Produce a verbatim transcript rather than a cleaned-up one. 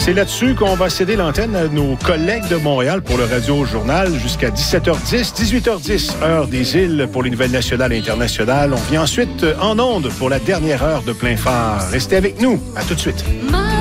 c'est là-dessus qu'on va céder l'antenne à nos collègues de Montréal pour le Radio Journal jusqu'à dix-sept heures dix, dix-huit heures dix, heure des îles pour les nouvelles nationales et internationales. On vient ensuite en ondes pour la dernière heure de plein phare. Restez avec nous. À tout de suite.